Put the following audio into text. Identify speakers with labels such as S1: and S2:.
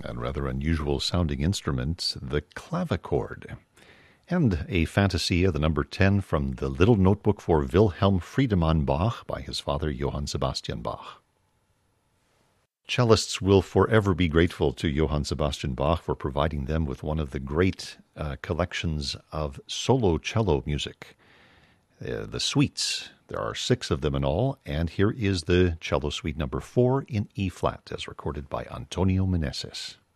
S1: and rather unusual sounding instrument, the clavichord. And a Fantasia, the number 10, from the Little Notebook for Wilhelm Friedemann Bach by his father Johann Sebastian Bach. Cellists will forever be grateful to Johann Sebastian Bach for providing them with one of the great collections of solo cello music, the suites. There are 6 of them in all, and here is the cello suite number 4 in E-flat, as recorded by Antonio Meneses.